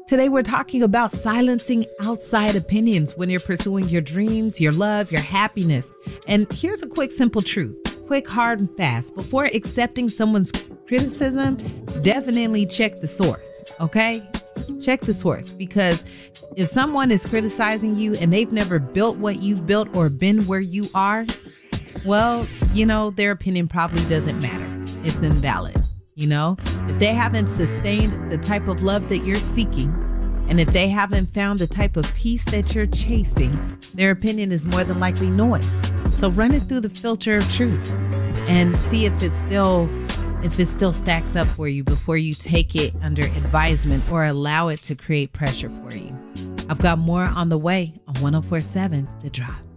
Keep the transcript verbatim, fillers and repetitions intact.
Today, we're talking about silencing outside opinions when you're pursuing your dreams, your love, your happiness. And here's a quick, simple truth. Quick, hard, and fast. Before accepting someone's criticism, definitely check the source, okay? Check the source, because if someone is criticizing you and they've never built what you built or been where you are, well, you know, their opinion probably doesn't matter. It's invalid. You know, if they haven't sustained the type of love that you're seeking, and if they haven't found the type of peace that you're chasing, their opinion is more than likely noise. So run it through the filter of truth and see if it still if it still stacks up for you before you take it under advisement or allow it to create pressure for you. I've got more on the way on one oh four point seven The Drop.